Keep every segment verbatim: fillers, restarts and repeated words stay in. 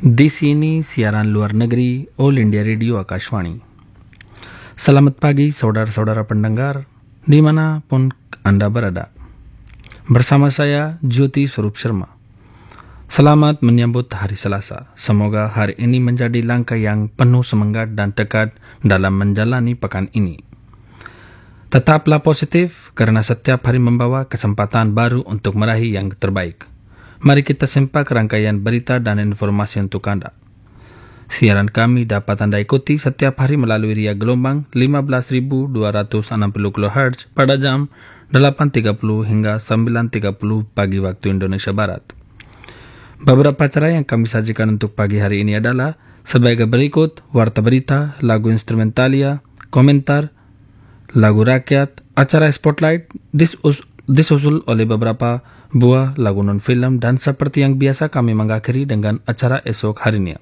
Di sini siaran luar negeri All India Radio Akashvani. Selamat pagi saudara-saudara pendengar dimanapun Anda berada. Bersama saya Jyoti Swarup Sharma. Selamat menyambut hari Selasa. Semoga hari ini menjadi langkah yang penuh semangat dan tekad dalam menjalani pekan ini. Tetaplah positif karena setiap hari membawa kesempatan baru untuk meraih yang terbaik. Mari kita simak rangkaian berita dan informasi untuk Anda. Siaran kami dapat Anda ikuti setiap hari melalui ria gelombang lima belas ribu dua ratus enam puluh kilohertz pada jam delapan tiga puluh hingga sembilan tiga puluh pagi waktu Indonesia Barat. Beberapa acara yang kami sajikan untuk pagi hari ini adalah sebagai berikut: warta berita, lagu instrumentalia, komentar, lagu rakyat, acara spotlight, disus disusul oleh beberapa buah lagu non-film, dan seperti yang biasa kami mengakhiri dengan acara esok harinya.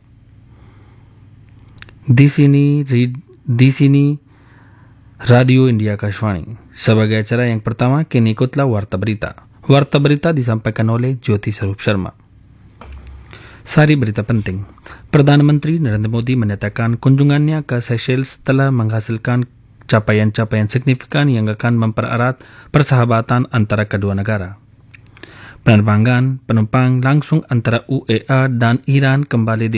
Di sini, di sini Radio India Akashvani. Sebagai acara yang pertama, kini ikutlah warta berita. Warta berita disampaikan oleh Jyoti Swarup Sharma. Sari berita penting. Perdana Menteri Narendra Modi menyatakan kunjungannya ke Seychelles telah menghasilkan capaian-capaian signifikan yang akan mempererat persahabatan antara kedua negara. Penerbangan penumpang langsung antara U A E dan Iran kembali